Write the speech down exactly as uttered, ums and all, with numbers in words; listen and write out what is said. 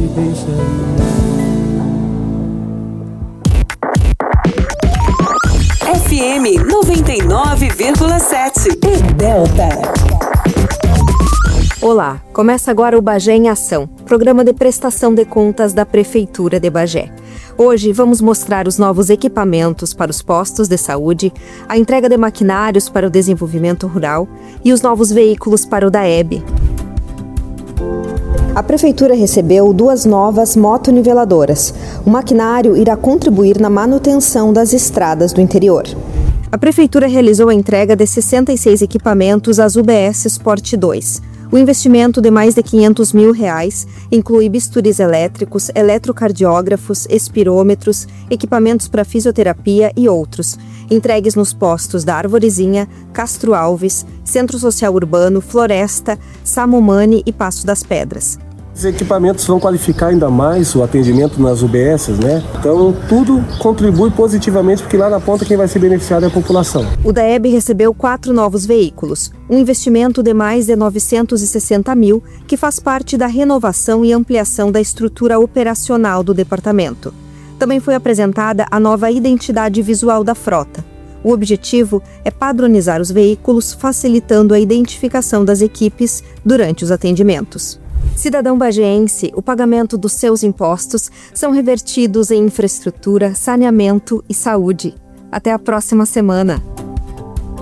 F M noventa e nove vírgula sete e Delta. Olá, começa agora o Bagé em Ação, programa de prestação de contas da Prefeitura de Bagé. Hoje vamos mostrar os novos equipamentos para os postos de saúde, a entrega de maquinários para o desenvolvimento rural e os novos veículos para o DAEB. A Prefeitura recebeu duas novas motoniveladoras. O maquinário irá contribuir na manutenção das estradas do interior. A Prefeitura realizou a entrega de sessenta e seis equipamentos às U B S Sport dois. O investimento de mais de quinhentos mil reais inclui bisturis elétricos, eletrocardiógrafos, espirômetros, equipamentos para fisioterapia e outros, entregues nos postos da Arvorezinha, Castro Alves, Centro Social Urbano, Floresta, Samomani e Passo das Pedras. Os equipamentos vão qualificar ainda mais o atendimento nas U B S, né? Então, tudo contribui positivamente, porque lá na ponta quem vai se beneficiar é a população. O DAEB recebeu quatro novos veículos, um investimento de mais de novecentos e sessenta mil, que faz parte da renovação e ampliação da estrutura operacional do departamento. Também foi apresentada a nova identidade visual da frota. O objetivo é padronizar os veículos, facilitando a identificação das equipes durante os atendimentos. Cidadão bagiense, o pagamento dos seus impostos são revertidos em infraestrutura, saneamento e saúde. Até a próxima semana.